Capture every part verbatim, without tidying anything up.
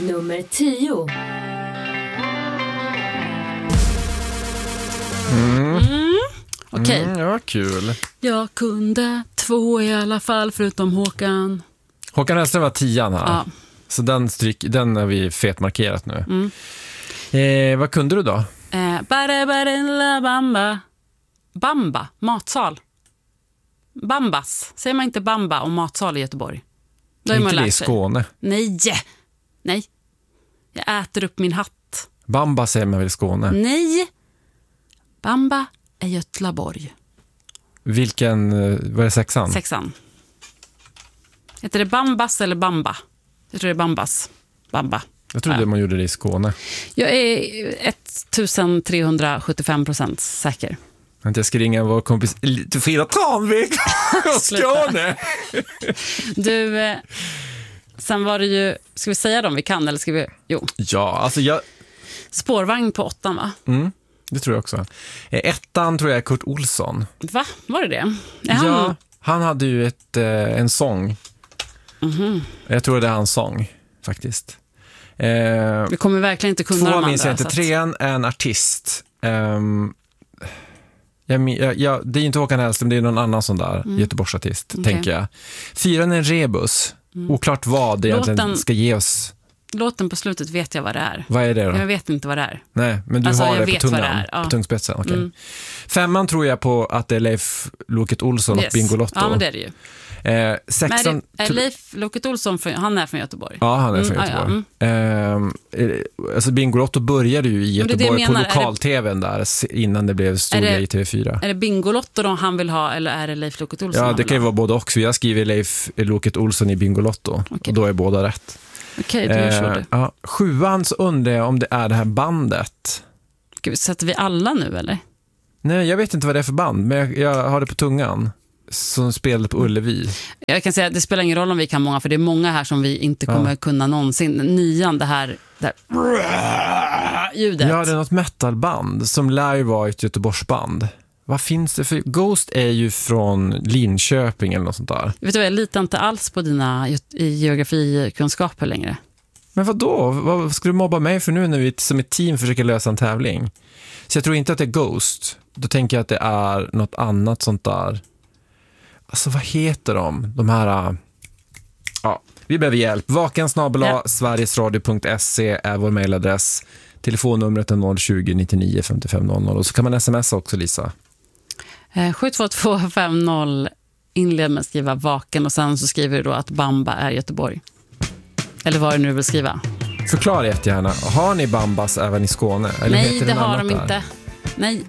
Nummer tio. Mm. Mm. Okej. Okay. Mm, ja, kul. Jag kunde två i alla fall, förutom Håkan. Håkan Hellström var tian här. Ja. Så den, stryk, den har vi fetmarkerat nu. Mm. Eh, vad kunde du då? Eh, bare, bare, la, bamba. Bamba, matsal. Bambas. Säger man inte bamba om matsal i Göteborg? Då är man inte det i lärt sig. Skåne. Nej. Nej. Jag äter upp min hatt. Bamba säger man väl i Skåne? Nej. Bamba är Göteborg. Vilken, vad är det, sexan? Sexan. Heter det Bambas eller Bamba? Jag tror det är Bambas. Bamba. Jag trodde ja. man gjorde det i Skåne. Jag är ettusentrehundrasjuttiofem procent säker. Jag ska ringa vår kompis lite Frida Tranvik och Skåne. Du, eh, sen var det ju, ska vi säga dem vi kan eller ska vi, jo. Ja, alltså jag... Spårvagn på åttan, va? Mm, det tror jag också. Ettan tror jag är Kurt Olsson. Va? Var det det? Är han... Ja, han hade ju ett, eh, en sång. Mm-hmm. Jag tror det är hans sång, faktiskt. Eh, vi kommer verkligen inte kunna de andra. Två minns jag inte. Att... Trean är en artist. Um, jag, jag, jag, det är inte Håkan Hellström, det är någon annan sån där mm. Göteborgsartist, okay. tänker jag. Fyran är en rebus. Mm. Oklart vad det Låten, egentligen ska ge oss. Låten på slutet vet jag vad det är. Vad är det då? Jag vet inte vad det är. Nej, men du alltså, har det på tungan, det ja. på tungspetsen. Okay. Mm. Femman tror jag på att det är Leif Loket Olsson yes. och Bingolotto. Ja, men det är det ju. Eh, sexan, är, är Leif Loket Olsson, för, han är från Göteborg? Ja, han är mm, från Göteborg. Ja, ja. Mm. Eh, alltså Bingolotto började ju i Göteborg på lokal-tvn det, där innan det blev stor grej i T V fyra. Är det Bingolotto då han vill ha eller är det Leif Loket Olsson? Ja, det kan ju vara både också. Jag skriver Leif Loket Olsson i Bingolotto okay. och då är båda rätt. Okej, okay, då kör du. Ja, sjuan så undrar jag om det är det här bandet. Gud, sätter vi alla nu eller? Nej, jag vet inte vad det är för band, men jag, jag har det på tungan. Som spelade på Ullevi. Jag kan säga att det spelar ingen roll om vi kan många, för det är många här som vi inte kommer ja. kunna någonsin. Nian, det här, det här ljudet. Ja, det är något metalband som lär ju vara ett Göteborgsband. Vad finns det för? Ghost är ju från Linköping eller något sånt där. Vet du vad, jag litar inte alls på dina geografikunskaper längre. Men vad då? Vad ska du mobba mig för nu när vi som ett team försöker lösa en tävling? Så jag tror inte att det är Ghost. Då tänker jag att det är något annat sånt där. Alltså vad heter de? De här... Ja, vi behöver hjälp. vaken snabel-a ja. sverigesradio punkt se är vår mejladress. Telefonnumret är noll tjugo nittionio femtiofem noll noll. Och så kan man smsa också, Lisa. Eh, sju två två fem noll. Inled med att skriva vaken och sen så skriver du då att Bamba är Göteborg. Eller vad du nu vill skriva. Förklara jättegärna. Har ni Bambas även i Skåne? Eller nej, heter det har de inte. Där? Nej.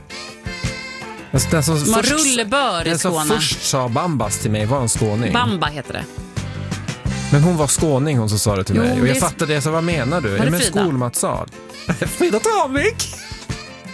Den som, som först, rullebör i Skåne. Den som först sa Bambas till mig var en skåning. Bamba heter det. Men hon var skåning, hon som sa det till jo, mig. Och jag det... fattade det, så vad menar du? Är det med en skolmatsal? Frida Tranvik!